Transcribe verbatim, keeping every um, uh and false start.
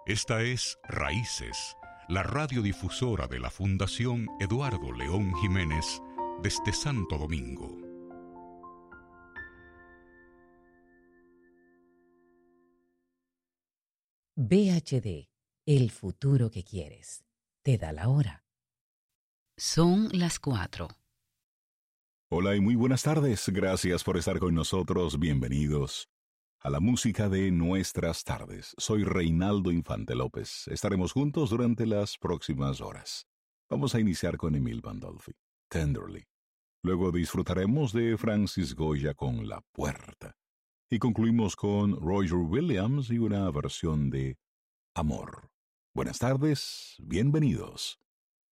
Esta es Raíces, la radiodifusora de la Fundación Eduardo León Jiménez desde Santo Domingo. V H D, el futuro que quieres. Te da la hora. Son las cuatro. Hola y muy buenas tardes. Gracias por estar con nosotros. Bienvenidos a la música de nuestras tardes. Soy Reinaldo Infante López. Estaremos juntos durante las próximas horas. Vamos a iniciar con Emil Pandolfi, Tenderly. Luego disfrutaremos de Francis Goya con La Puerta. Y concluimos con Roger Williams y una versión de Amor. Buenas tardes, bienvenidos.